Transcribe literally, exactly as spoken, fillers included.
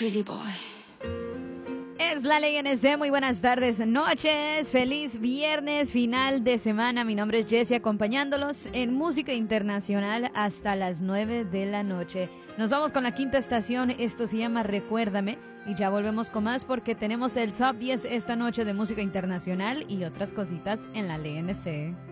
pretty boy. Es la Ley N S. Muy buenas tardes, noches. Feliz viernes, final de semana. Mi nombre es Jessie, acompañándolos en música internacional hasta las nueve de la noche. Nos vamos con la quinta estación. Esto se llama Recuérdame. Y ya volvemos con más porque tenemos el top diez esta noche de música internacional y otras cositas en la Ley N S.